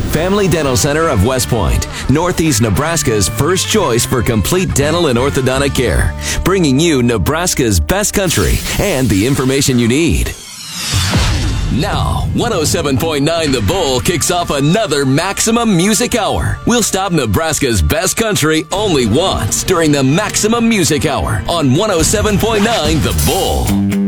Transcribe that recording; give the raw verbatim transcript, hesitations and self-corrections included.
Family Dental Center of West Point, Northeast Nebraska's first choice for complete dental and orthodontic care, bringing you Nebraska's best country and the information you need. Now, one oh seven point nine The Bull kicks off another Maximum Music Hour. We'll stop Nebraska's best country only once during the Maximum Music Hour on one oh seven point nine The Bull.